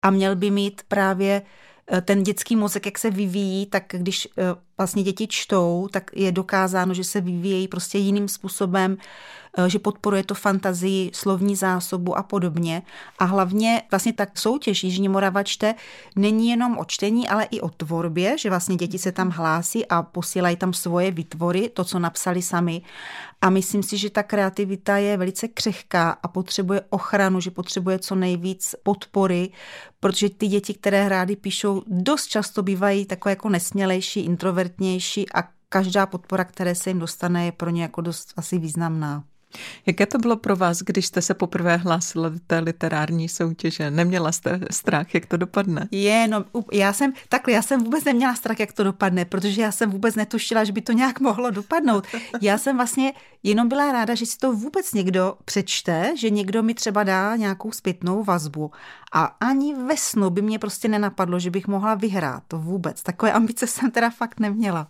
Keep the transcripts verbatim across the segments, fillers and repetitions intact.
a měl by mít právě ten dětský mozek, jak se vyvíjí, tak když vlastně děti čtou, tak je dokázáno, že se vyvíjejí prostě jiným způsobem, že podporuje to fantazii, slovní zásobu a podobně. A hlavně vlastně tak soutěž Jižní Morava čte není jenom o čtení, ale i o tvorbě, že vlastně děti se tam hlásí a posílají tam svoje výtvory, to, co napsali sami. A myslím si, že ta kreativita je velice křehká a potřebuje ochranu, že potřebuje co nejvíc podpory, protože ty děti, které rády píšou, dost často bývají takové jako nesmělejší, introvertnější a každá podpora, které se jim dostane, je pro ně jako dost asi významná. Jaké to bylo pro vás, když jste se poprvé hlásila do té literární soutěže? Neměla jste strach, jak to dopadne? Je, no, já jsem, takhle, já jsem vůbec neměla strach, jak to dopadne, protože já jsem vůbec netušila, že by to nějak mohlo dopadnout. Já jsem vlastně jenom byla ráda, že si to vůbec někdo přečte, že někdo mi třeba dá nějakou zpětnou vazbu. A ani ve snu by mě prostě nenapadlo, že bych mohla vyhrát. To vůbec. Takové ambice jsem teda fakt neměla.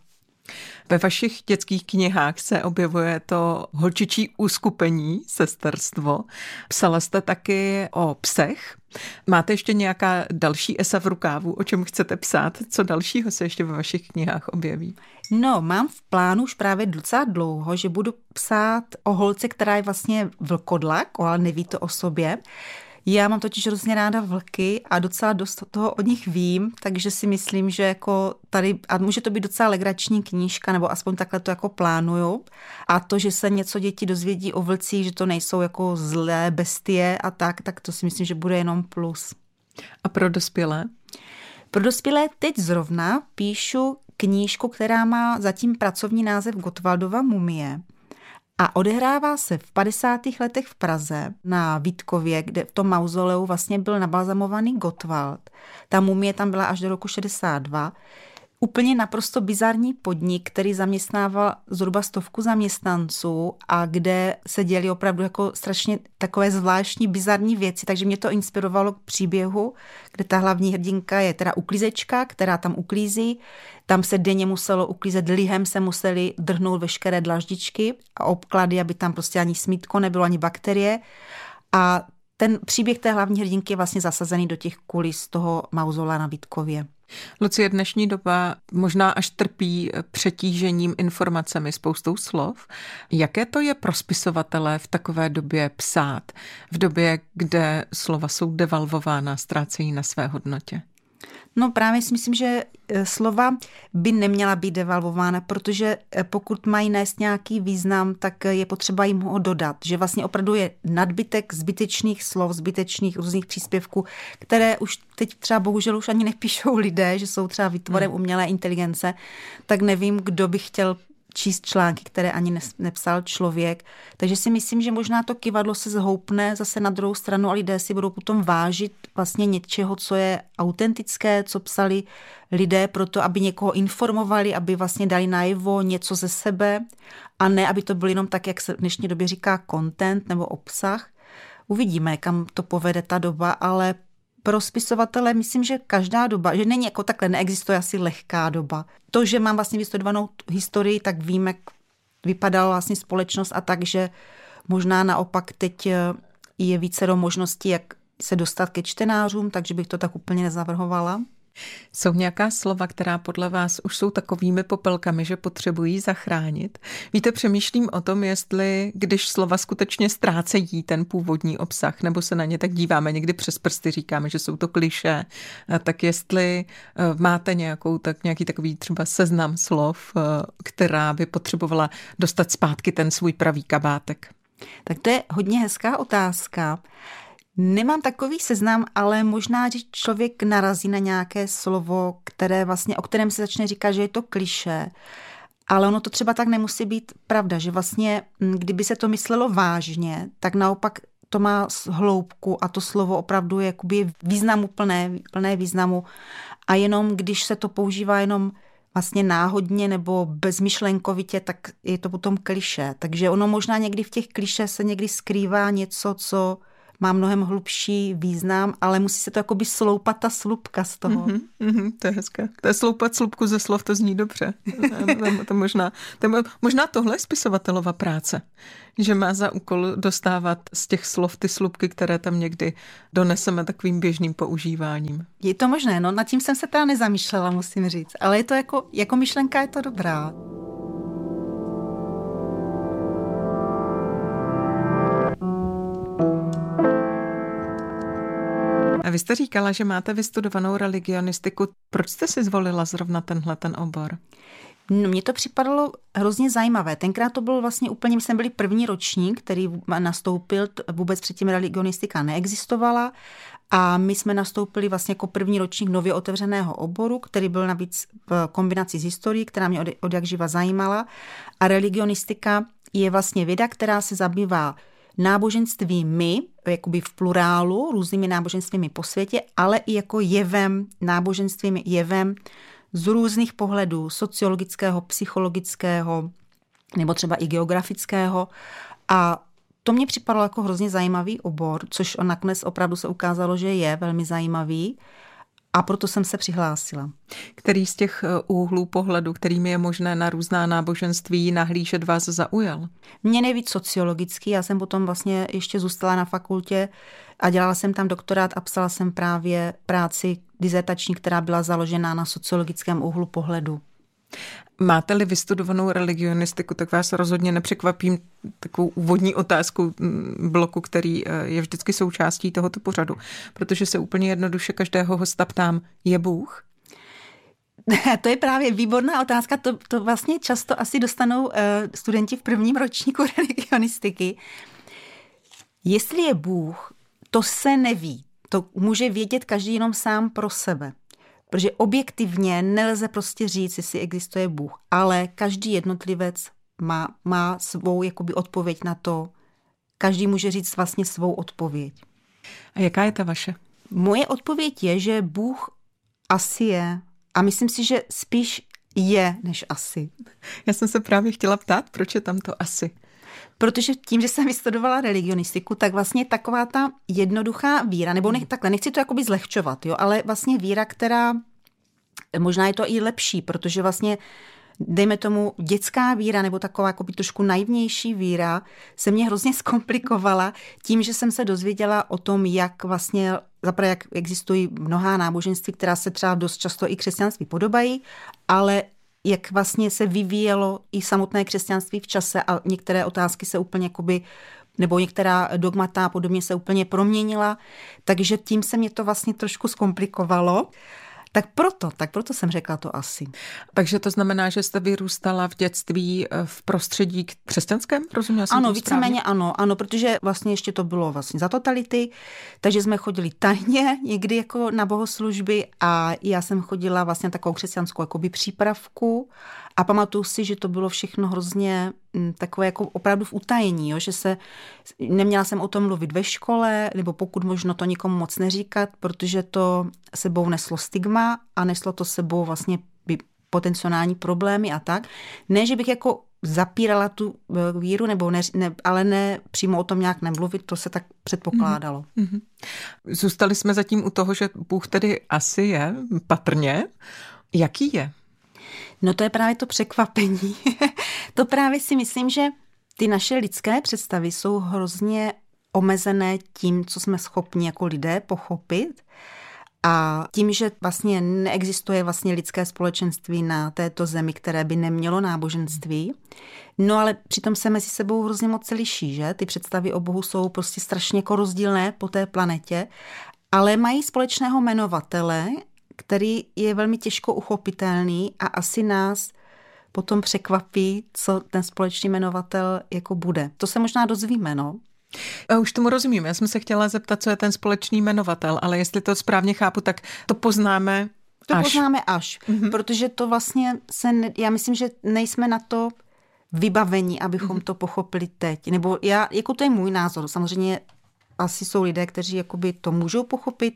Ve vašich dětských knihách se objevuje to holčičí uskupení, sesterstvo. Psala jste taky o psech. Máte ještě nějaká další esa v rukávu, o čem chcete psát? Co dalšího se ještě ve vašich knihách objeví? No, mám v plánu už právě docela dlouho, že budu psát o holce, která je vlastně vlkodlak, ale neví to o sobě. Já mám totiž hrozně ráda vlky a docela dost toho od nich vím, takže si myslím, že jako tady, a může to být docela legrační knížka, nebo aspoň takhle to jako plánuju. A to, že se něco děti dozvědí o vlcích, že to nejsou jako zlé bestie a tak, tak to si myslím, že bude jenom plus. A pro dospělé? Pro dospělé teď zrovna píšu knížku, která má zatím pracovní název Gottwaldova mumie. A odehrává se v padesátých letech v Praze na Vítkově, kde v tom mauzoleu vlastně byl nabalzamovaný Gottwald. Ta mumie tam byla až do roku šedesát dva. Úplně naprosto bizarní podnik, který zaměstnával zhruba stovku zaměstnanců a kde se děly opravdu jako strašně takové zvláštní bizarní věci, takže mě to inspirovalo k příběhu, kde ta hlavní hrdinka je teda uklízečka, která tam uklízí. Tam se denně muselo uklízet, lihem se museli drhnout veškeré dlaždičky a obklady, aby tam prostě ani smítko nebylo, ani bakterie. A ten příběh té hlavní hrdinky je vlastně zasazený do těch kulis toho mauzolea na Vítkově. Lucie, dnešní doba možná až trpí přetížením informacemi, spoustou slov. Jaké to je pro spisovatele v takové době psát? V době, kde slova jsou devalvována, ztrácejí na své hodnotě? No právě si myslím, že slova by neměla být devalvována, protože pokud mají nést nějaký význam, tak je potřeba jim ho dodat. Že vlastně opravdu je nadbytek zbytečných slov, zbytečných různých příspěvků, které už teď třeba bohužel už ani nepíšou lidé, že jsou třeba výtvorem umělé inteligence, tak nevím, kdo by chtěl číst články, které ani nepsal člověk. Takže si myslím, že možná to kyvadlo se zhoupne zase na druhou stranu a lidé si budou potom vážit vlastně něčeho, co je autentické, co psali lidé proto, aby někoho informovali, aby vlastně dali najevo něco ze sebe a ne, aby to bylo jenom tak, jak se v dnešní době říká content nebo obsah. Uvidíme, kam to povede ta doba, ale pro spisovatele myslím, že každá doba, že není jako takhle, neexistuje asi lehká doba. To, že mám vlastně vystudovanou historii, tak vím, jak vypadala vlastně společnost a tak, že možná naopak teď je vícero možností, jak se dostat ke čtenářům, takže bych to tak úplně nezavrhovala. Jsou nějaká slova, která podle vás už jsou takovými popelkami, že potřebují zachránit? Víte, přemýšlím o tom, jestli, když slova skutečně ztrácejí ten původní obsah, nebo se na ně tak díváme, někdy přes prsty říkáme, že jsou to klišé, tak jestli máte nějakou, tak nějaký takový třeba seznam slov, která by potřebovala dostat zpátky ten svůj pravý kabátek. Tak to je hodně hezká otázka. Nemám takový seznam, ale možná, že člověk narazí na nějaké slovo, které vlastně, o kterém se začne říkat, že je to klišé, ale ono to třeba tak nemusí být pravda, že vlastně, kdyby se to myslelo vážně, tak naopak to má hloubku a to slovo opravdu je jakoby významu plné, plné významu a jenom když se to používá jenom vlastně náhodně nebo bezmyšlenkovitě, tak je to potom klišé. Takže ono možná někdy v těch klišé se někdy skrývá něco, co má mnohem hlubší význam, ale musí se to jakoby sloupat ta slupka z toho. Mm-hmm, mm-hmm, to je hezké. To je sloupat slupku ze slov, to zní dobře. to, to možná, to, možná tohle je spisovatelova práce, že má za úkol dostávat z těch slov ty slupky, které tam někdy doneseme takovým běžným používáním. Je to možné, no nad tím jsem se teda nezamýšlela, musím říct, ale je to jako, jako myšlenka je to dobrá. A vy jste říkala, že máte vystudovanou religionistiku. Proč jste si zvolila zrovna tenhle ten obor? No, mně to připadalo hrozně zajímavé. Tenkrát to byl vlastně úplně, my jsme byli první ročník, který nastoupil, vůbec předtím religionistika neexistovala a my jsme nastoupili vlastně jako první ročník nově otevřeného oboru, který byl navíc v kombinaci s historií, která mě od, od jak živa zajímala. A religionistika je vlastně věda, která se zabývá náboženstvími, jakoby v plurálu, různými náboženstvími po světě, ale i jako jevem, náboženstvím jevem z různých pohledů, sociologického, psychologického, nebo třeba i geografického. A to mě připadalo jako hrozně zajímavý obor, což nakonec opravdu se ukázalo, že je velmi zajímavý. A proto jsem se přihlásila. Který z těch úhlů pohledu, kterými je možné na různá náboženství nahlížet, vás zaujal? Mě nejvíc sociologický. Já jsem potom vlastně ještě zůstala na fakultě a dělala jsem tam doktorát a psala jsem právě práci dizertační, která byla založená na sociologickém úhlu pohledu. Máte-li vystudovanou religionistiku, tak vás rozhodně nepřekvapím takovou úvodní otázku bloku, který je vždycky součástí tohoto pořadu, protože se úplně jednoduše každého hosta ptám, je Bůh? To je právě výborná otázka, to, to vlastně často asi dostanou uh, studenti v prvním ročníku religionistiky. Jestli je Bůh, to se neví. To může vědět každý jenom sám pro sebe. Protože objektivně nelze prostě říct, jestli existuje Bůh, ale každý jednotlivec má, má svou jakoby odpověď na to. Každý může říct vlastně svou odpověď. A jaká je ta vaše? Moje odpověď je, že Bůh asi je. A myslím si, že spíš je, než asi. Já jsem se právě chtěla ptát, proč je tam to asi? Protože tím, že jsem vystudovala religionistiku, tak vlastně taková ta jednoduchá víra, nebo ne, takhle, nechci to jakoby zlehčovat, jo, ale vlastně víra, která, možná je to i lepší, protože vlastně, dejme tomu, dětská víra, nebo taková jakoby trošku naivnější víra, se mě hrozně zkomplikovala tím, že jsem se dozvěděla o tom, jak vlastně, zaprvé jak existují mnohá náboženství, která se třeba dost často i křesťanství podobají, ale jak vlastně se vyvíjelo i samotné křesťanství v čase a některé otázky se úplně jakoby, nebo některá dogmata a podobně se úplně proměnila, takže tím se mě to vlastně trošku zkomplikovalo. Tak proto, tak proto jsem řekla to asi. Takže to znamená, že jste vyrůstala v dětství v prostředí křesťanském? Rozuměla jsem ano, to správně? Víceméně ano, ano, protože vlastně ještě to bylo vlastně za totality, takže jsme chodili tajně někdy jako na bohoslužby a já jsem chodila vlastně na takovou křesťanskou jakoby přípravku a pamatuju si, že to bylo všechno hrozně m, takové jako opravdu v utajení, jo? Že se, neměla jsem o tom mluvit ve škole, nebo pokud možno to nikomu moc neříkat, protože to sebou neslo stigma a neslo to sebou vlastně potenciální problémy a tak. Ne, že bych jako zapírala tu víru, nebo ne, ne, ale ne přímo o tom nějak nemluvit, to se tak předpokládalo. Mm-hmm. Zůstali jsme zatím u toho, že Bůh tedy asi je, patrně. Jaký je? No to je právě to překvapení. To právě si myslím, že ty naše lidské představy jsou hrozně omezené tím, co jsme schopni jako lidé pochopit. A tím, že vlastně neexistuje vlastně lidské společenství na této zemi, které by nemělo náboženství, no ale přitom se mezi sebou hrozně moc se liší, že? Ty představy o Bohu jsou prostě strašně jako rozdílné po té planetě, ale mají společného jmenovatele, který je velmi těžko uchopitelný a asi nás potom překvapí, co ten společný jmenovatel jako bude. To se možná dozvíme, no. Už tomu rozumím. Já jsem se chtěla zeptat, co je ten společný jmenovatel, ale jestli to správně chápu, tak to poznáme To až. poznáme až, mm-hmm. protože to vlastně se, ne, já myslím, že nejsme na to vybavení, abychom mm-hmm. to pochopili teď. Nebo já, jako to je můj názor, samozřejmě asi jsou lidé, kteří jakoby to můžou pochopit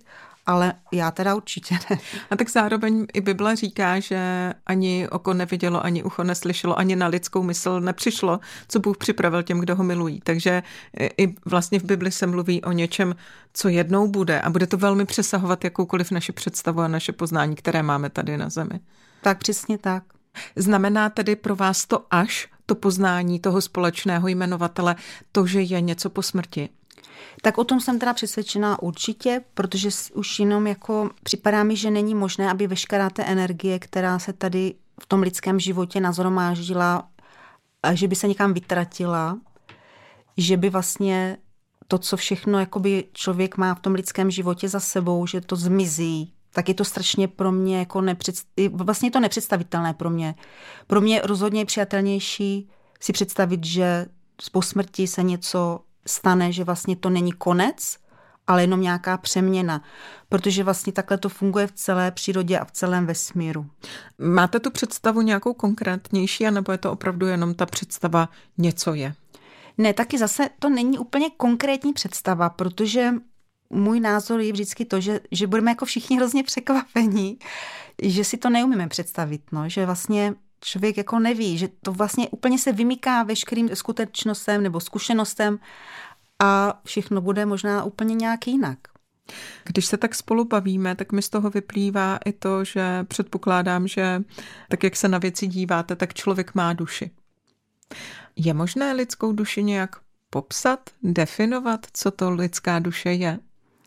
ale já teda určitě ne. A tak zároveň i Bible říká, že ani oko nevidělo, ani ucho neslyšelo, ani na lidskou mysl nepřišlo, co Bůh připravil těm, kdo ho milují. Takže i vlastně v Bibli se mluví o něčem, co jednou bude a bude to velmi přesahovat jakoukoliv naši představu a naše poznání, které máme tady na zemi. Tak přesně tak. Znamená tedy pro vás to až, to poznání toho společného jmenovatele, to, že je něco po smrti? Tak o tom jsem teda přesvědčená určitě, protože už jenom jako připadá mi, že není možné, aby veškerá ta energie, která se tady v tom lidském životě nazhromáždila, že by se někam vytratila, že by vlastně to, co všechno jakoby člověk má v tom lidském životě za sebou, že to zmizí, tak je to strašně pro mě jako nepředst... vlastně je to nepředstavitelné pro mě. Pro mě rozhodně je přijatelnější si představit, že po smrti se něco stane, že vlastně to není konec, ale jenom nějaká přeměna. Protože vlastně takhle to funguje v celé přírodě a v celém vesmíru. Máte tu představu nějakou konkrétnější, anebo je to opravdu jenom ta představa něco je? Ne, taky zase to není úplně konkrétní představa, protože můj názor je vždycky to, že, že budeme jako všichni hrozně překvapení, že si to neumíme představit, no, že vlastně člověk jako neví, že to vlastně úplně se vymyká veškerým skutečnostem nebo zkušenostem a všechno bude možná úplně nějak jinak. Když se tak spolu bavíme, tak mi z toho vyplývá i to, že předpokládám, že tak, jak se na věci díváte, tak člověk má duši. Je možné lidskou duši nějak popsat, definovat, co to lidská duše je?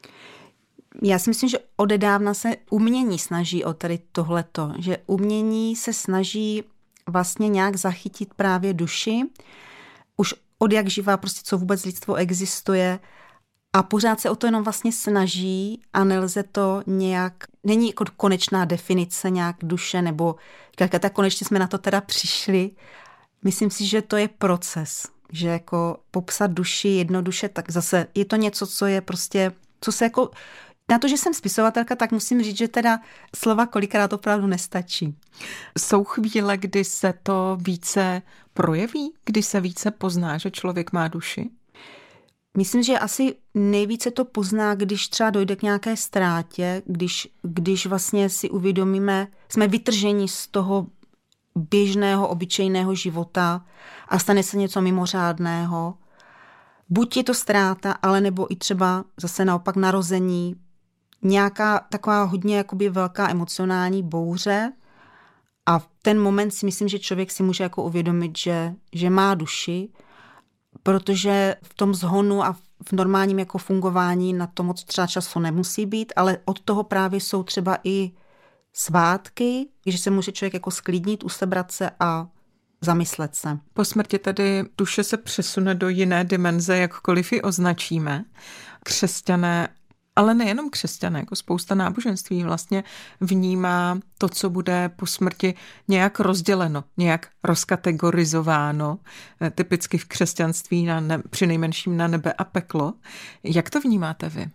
Já si myslím, že odedávna se umění snaží o tady tohleto, že umění se snaží vlastně nějak zachytit právě duši, už od jak živá prostě co vůbec lidstvo existuje a pořád se o to jenom vlastně snaží a nelze to nějak, není jako konečná definice nějak duše nebo tak konečně jsme na to teda přišli. Myslím si, že to je proces, že jako popsat duši jednoduše, tak zase je to něco, co je prostě, co se jako na to, že jsem spisovatelka, tak musím říct, že teda slova kolikrát opravdu nestačí. Jsou chvíle, kdy se to více projeví, kdy se více pozná, že člověk má duši? Myslím, že asi nejvíce to pozná, když třeba dojde k nějaké ztrátě, když, když vlastně si uvědomíme, jsme vytrženi z toho běžného, obyčejného života a stane se něco mimořádného. Buď je to ztráta, ale nebo i třeba zase naopak narození, nějaká taková hodně jakoby velká emocionální bouře a v ten moment si myslím, že člověk si může jako uvědomit, že, že má duši, protože v tom zhonu a v normálním jako fungování na to moc třeba času nemusí být, ale od toho právě jsou třeba i svátky, že se může člověk jako sklidnit, usebrat se a zamyslet se. Po smrti tedy duše se přesune do jiné dimenze, jakkoliv ji označíme. Křesťané, ale nejenom křesťané, jako spousta náboženství vlastně vnímá to, co bude po smrti nějak rozděleno, nějak rozkategorizováno, typicky v křesťanství na ne, přinejmenším na nebe a peklo. Jak to vnímáte vy?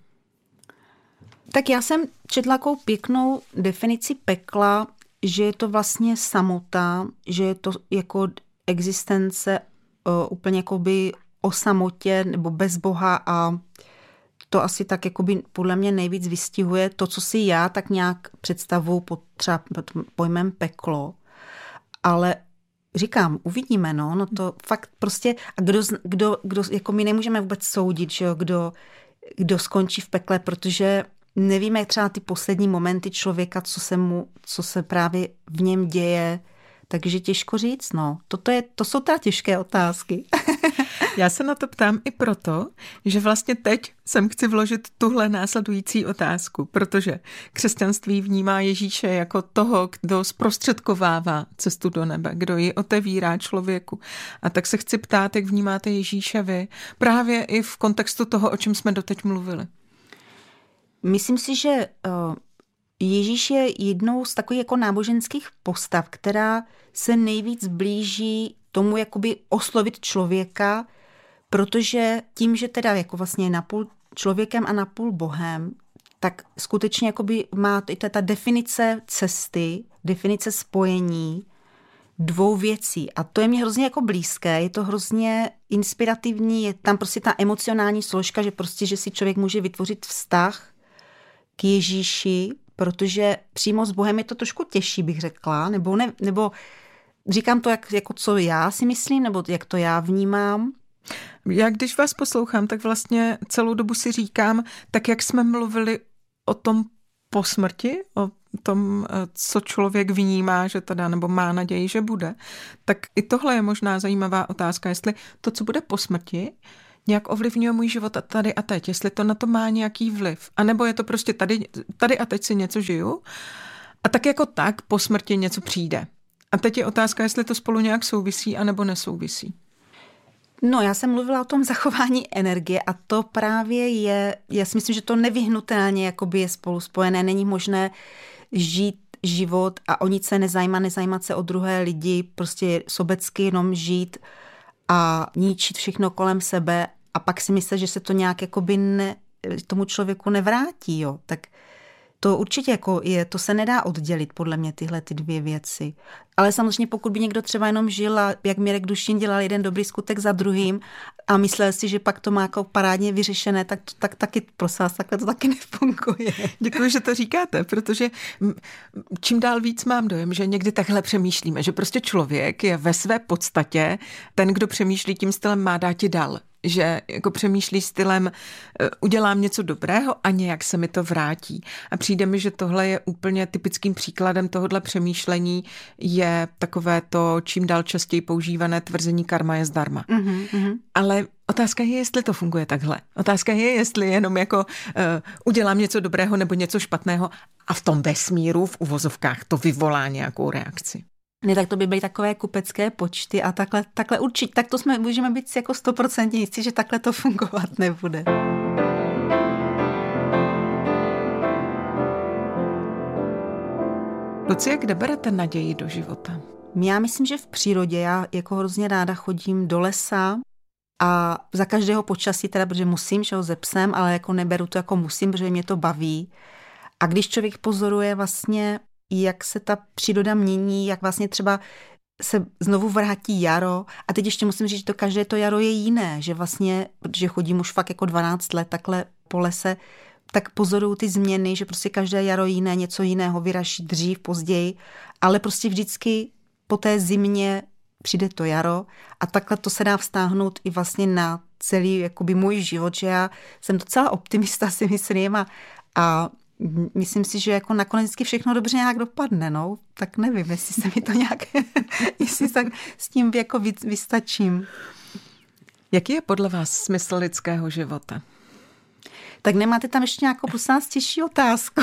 Tak já jsem četla takovou pěknou definici pekla, že je to vlastně samota, že je to jako existence uh, úplně jakoby o samotě nebo bez Boha a to asi tak jakoby podle mě nejvíc vystihuje to, co si já tak nějak představuji pod třeba pod pojmem peklo. Ale říkám, uvidíme, no, no to fakt prostě, a kdo, kdo, kdo jako my nemůžeme vůbec soudit, že jo, kdo, kdo skončí v pekle, protože nevíme třeba ty poslední momenty člověka, co se mu, co se právě v něm děje, takže těžko říct, no. Toto je, to jsou teda těžké otázky. Já se na to ptám i proto, že vlastně teď sem chci vložit tuhle následující otázku, protože křesťanství vnímá Ježíše jako toho, kdo zprostředkovává cestu do nebe, kdo ji otevírá člověku. A tak se chci ptát, jak vnímáte Ježíše vy, právě i v kontextu toho, o čem jsme doteď mluvili. Myslím si, že Ježíš je jednou z takových jako náboženských postav, která se nejvíc blíží tomu jakoby oslovit člověka, protože tím, že teda jako vlastně je napůl člověkem a napůl Bohem, tak skutečně jakoby má i ta definice cesty, definice spojení dvou věcí. A to je mě hrozně jako blízké, je to hrozně inspirativní, je tam prostě ta emocionální složka, že prostě, že si člověk může vytvořit vztah k Ježíši, protože přímo s Bohem je to trošku těžší, bych řekla, nebo, ne, nebo říkám to, jak, jako co já si myslím, nebo jak to já vnímám. Já když vás poslouchám, tak vlastně celou dobu si říkám, tak jak jsme mluvili o tom po smrti, o tom, co člověk vnímá, že teda, nebo má naději, že bude, tak i tohle je možná zajímavá otázka, jestli to, co bude po smrti, nějak ovlivňuje můj život tady a teď, jestli to na to má nějaký vliv, anebo je to prostě tady, tady a teď si něco žiju a tak jako tak po smrti něco přijde. A teď je otázka, jestli to spolu nějak souvisí, anebo nesouvisí. No, já jsem mluvila o tom zachování energie a to právě je, já si myslím, že to nevyhnutelně jakoby je spolu spojené. Není možné žít život a o nic se nezajímat, nezajímat se o druhé lidi, prostě sobecky jenom žít a ničit všechno kolem sebe a pak si myslet, že se to nějak jakoby ne, tomu člověku nevrátí, jo. Tak to určitě jako je, to se nedá oddělit podle mě tyhle ty dvě věci. Ale samozřejmě pokud by někdo třeba jenom žil a jak Mirek Dušin dělal jeden dobrý skutek za druhým a myslel si, že pak to má jako parádně vyřešené, tak, tak taky prosím vás, takhle to taky nefunguje. Děkuji, že to říkáte, protože čím dál víc mám dojem, že někdy takhle přemýšlíme, že prostě člověk je ve své podstatě ten, kdo přemýšlí tím stylem má dáti dal. Že jako přemýšlí stylem udělám něco dobrého a nějak se mi to vrátí. A přijde mi, že tohle je úplně typickým příkladem tohohle přemýšlení je takové to čím dál častěji používané tvrzení karma je zdarma. Mm-hmm. Ale otázka je, jestli to funguje takhle. Otázka je, jestli jenom jako uh, udělám něco dobrého nebo něco špatného a v tom vesmíru, v uvozovkách, to vyvolá nějakou reakci. Ne, tak to by byly takové kupecké počty a takhle, takhle určitě, tak to jsme, můžeme být jako stoprocentně jistí, že takhle to fungovat nebude. Lucie, kde berete naději do života? Já myslím, že v přírodě, já jako hrozně ráda chodím do lesa a za každého počasí, teda, protože musím, že ho ze psem, ale jako neberu to jako musím, protože mě to baví. A když člověk pozoruje vlastně, jak se ta příroda mění, jak vlastně třeba se znovu vrátí jaro. A teď ještě musím říct, že to každé to jaro je jiné, že vlastně, protože chodím už fakt jako dvanáct let takhle po lese, tak pozoruju ty změny, že prostě každé jaro jiné, něco jiného vyraší dřív, později, ale prostě vždycky po té zimě přijde to jaro a takhle to se dá vztáhnout i vlastně na celý jakoby můj život, že já jsem docela optimista, si myslím, a, a myslím si, že jako nakonec vždycky všechno dobře nějak dopadne, no. Tak nevím, jestli se mi to nějak, jestli tak s tím jako vystačím. Jaký je podle vás smysl lidského života? Tak nemáte tam ještě nějakou prosím vás těžší otázku?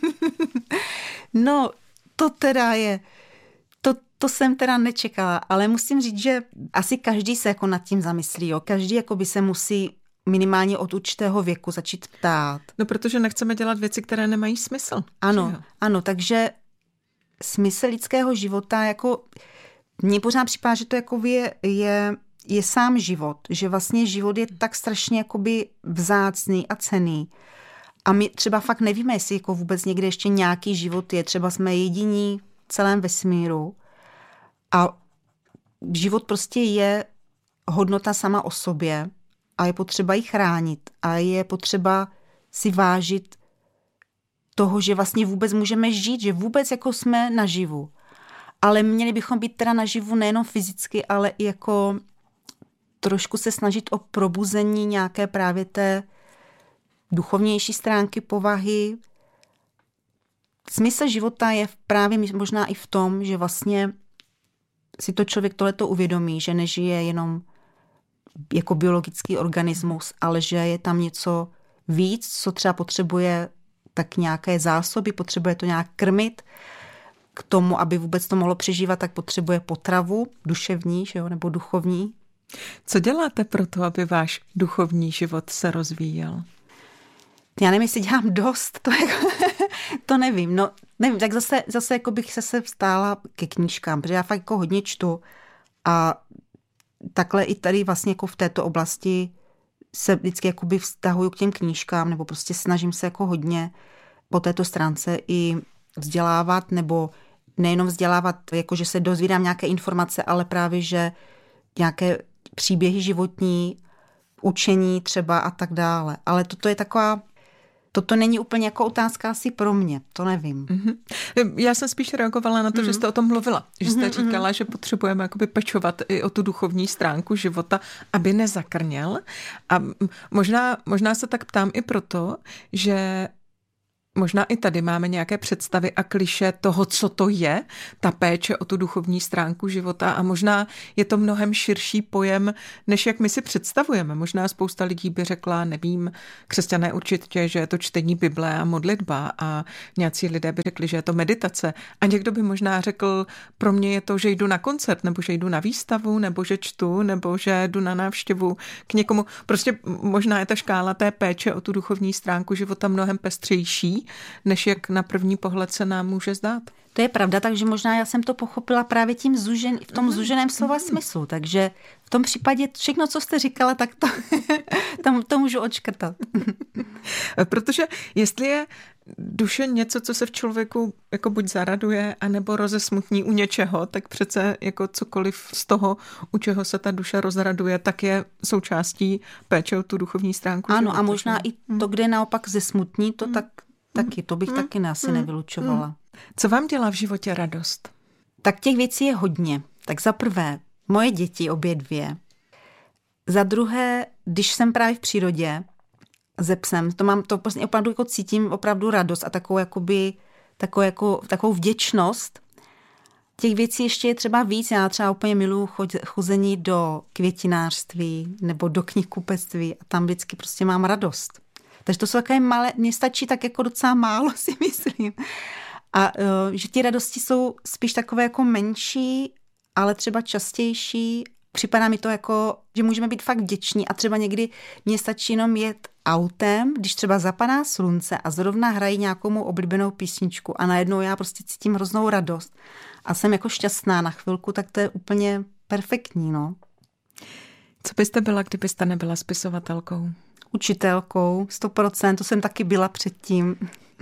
No, to teda je, to, to jsem teda nečekala, ale musím říct, že asi každý se jako nad tím zamyslí, jo. Každý jako by se musí minimálně od určitého věku začít ptát. No, protože nechceme dělat věci, které nemají smysl. Ano, ano, takže smysl lidského života, jako mně pořád připadá, že to jako je, je, je sám život, že vlastně život je tak strašně jakoby vzácný a cenný. A my třeba fakt nevíme, jestli jako vůbec někde ještě nějaký život je. Třeba jsme jediní v celém vesmíru a život prostě je hodnota sama o sobě. A je potřeba ji chránit a je potřeba si vážit toho, že vlastně vůbec můžeme žít, že vůbec jako jsme naživu. Ale měli bychom být teda naživu nejenom fyzicky, ale i jako trošku se snažit o probuzení nějaké právě té duchovnější stránky povahy. Smysl života je právě možná i v tom, že vlastně si to člověk tohleto uvědomí, že nežije jenom jako biologický organismus, ale že je tam něco víc, co třeba potřebuje tak nějaké zásoby, potřebuje to nějak krmit. K tomu, aby vůbec to mohlo přežívat, tak potřebuje potravu duševní, že jo, nebo duchovní. Co děláte pro to, aby váš duchovní život se rozvíjel? Já nevím, jestli dělám dost, to, jako, to nevím. No, nevím, tak zase, zase jako bych se, se vstála ke knížkám, protože já fakt jako hodně čtu a takhle i tady vlastně jako v této oblasti se vždycky jakoby vztahuju k těm knížkám nebo prostě snažím se jako hodně po této stránce i vzdělávat nebo nejenom vzdělávat, jako že se dozvídám nějaké informace, ale právě, že nějaké příběhy životní, učení třeba a tak dále. Ale toto je taková Toto není úplně jako otázka asi pro mě, to nevím. Mm-hmm. Já jsem spíš reagovala na to, mm-hmm. že jste o tom mluvila. Že jste mm-hmm. říkala, že potřebujeme jakoby pečovat i o tu duchovní stránku života, aby nezakrněl. A možná, možná se tak ptám i proto, že možná i tady máme nějaké představy a klišé toho, co to je, ta péče o tu duchovní stránku života a možná je to mnohem širší pojem, než jak my si představujeme. Možná spousta lidí by řekla, nevím, křesťané určitě, že je to čtení Bible a modlitba a nějací lidé by řekli, že je to meditace a někdo by možná řekl, pro mě je to, že jdu na koncert, nebo že jdu na výstavu, nebo že čtu, nebo že jdu na návštěvu k někomu. Prostě možná je ta škála té péče o tu duchovní stránku života mnohem pestřejší, než jak na první pohled se nám může zdát. To je pravda, takže možná já jsem to pochopila právě tím zúžen, v tom zúženém slova smyslu, takže v tom případě všechno, co jste říkala, tak to, tam to můžu odškrtat. Protože jestli je duše něco, co se v člověku jako buď zaraduje, anebo rozesmutní u něčeho, tak přece jako cokoliv z toho, u čeho se ta duše rozraduje, tak je součástí péče o tu duchovní stránku. Ano, a možná i to, kde naopak zesmutní, to tak taky, to bych mm. taky asi mm. nevylučovala. Mm. Co vám dělá v životě radost? Tak těch věcí je hodně. Tak za prvé, moje děti, obě dvě. Za druhé, když jsem právě v přírodě se psem, to mám, to prostě opravdu jako cítím opravdu radost a takovou jakoby, takovou, jako, takovou vděčnost. Těch věcí ještě je třeba víc. Já třeba úplně miluji chození do květinářství nebo do knihkupectví a tam vždycky prostě mám radost. Takže to jsou takové malé, mně stačí tak jako docela málo, si myslím. A uh, že ty radosti jsou spíš takové jako menší, ale třeba častější. Připadá mi to jako, že můžeme být fakt vděční a třeba někdy mně stačí jenom jet autem, když třeba zapadá slunce a zrovna hrají nějakou mou oblíbenou písničku a najednou já prostě cítím hroznou radost a jsem jako šťastná na chvilku, tak to je úplně perfektní, no. Co byste byla, kdybyste nebyla spisovatelkou? Učitelkou, sto procent, to jsem taky byla předtím.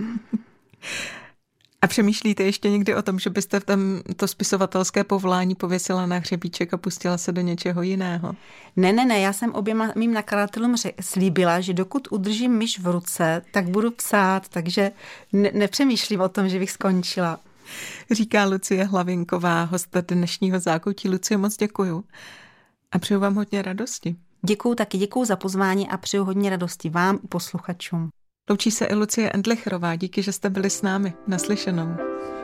A přemýšlíte ještě někdy o tom, že byste v tom to spisovatelské povolání pověsila na hřebíček a pustila se do něčeho jiného? Ne, ne, ne, já jsem oběma mým nakladatelům slíbila, že dokud udržím myš v ruce, tak budu psát, takže ne- nepřemýšlím o tom, že bych skončila. Říká Lucie Hlavinková, host dnešního Zákoutí. Lucie, moc děkuju a přeju vám hodně radosti. Děkuju taky, děkuju za pozvání a přeju hodně radosti vám i posluchačům. Loučí se i Lucie Endlicherová, díky, že jste byli s námi. Naslyšenou.